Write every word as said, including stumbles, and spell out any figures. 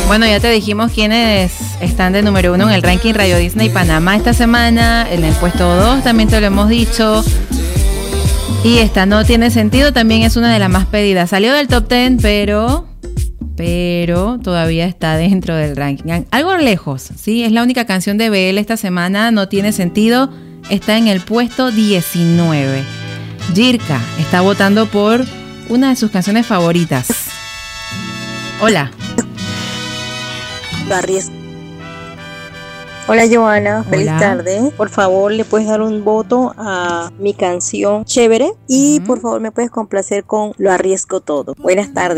Bueno, ya te dijimos quiénes están de número uno en el ranking Radio Disney Panamá esta semana. En el puesto dos también te lo hemos dicho. Y esta No Tiene Sentido también es una de las más pedidas. Salió del top diez, pero... pero todavía está dentro del ranking. Algo lejos, ¿sí? Es la única canción de B L esta semana. No Tiene Sentido. Está en el puesto diecinueve. Jirka está votando por una de sus canciones favoritas. Hola. Barries. Hola Joana, feliz Hola. tarde. Por favor, le puedes dar un voto a mi canción Chévere y uh-huh. por favor me puedes complacer con Lo Arriesgo Todo. Buenas tardes.